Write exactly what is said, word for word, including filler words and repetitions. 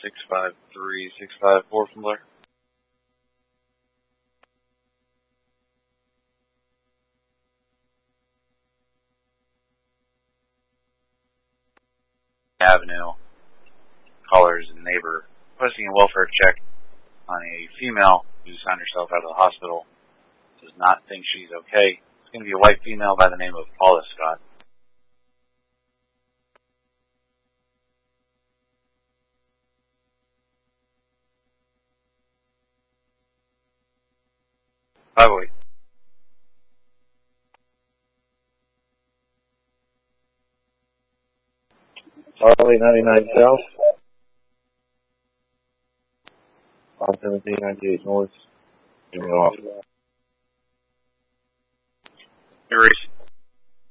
six five three six five four from Blair. Avenue. Caller is a neighbor requesting a welfare check on a female who signed herself out of the hospital. Does not think she's okay. It's going to be a white female by the name of Paula Scott. By the way, Charlie ninety-nine South, five seventeen ninety-eight North, give me off. Erase.